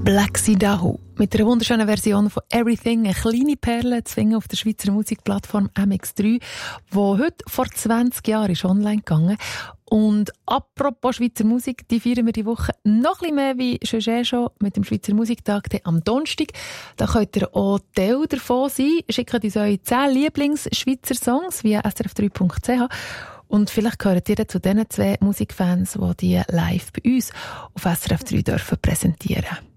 Black Sidahu mit einer wunderschönen Version von Everything, eine kleine Perle zu finden auf der Schweizer Musikplattform MX3, die heute vor 20 Jahren ist online gegangen. Und apropos Schweizer Musik, die feiern wir die Woche noch ein bisschen mehr wie schon mit dem Schweizer Musiktag am Donnerstag. Da könnt ihr auch Teil davon sein. Schickt uns eure 10 Lieblings-Schweizer Songs via srf3.ch. Und vielleicht gehört ihr zu diesen 2 Musikfans, die die live bei uns auf SRF 3 dürfen präsentieren.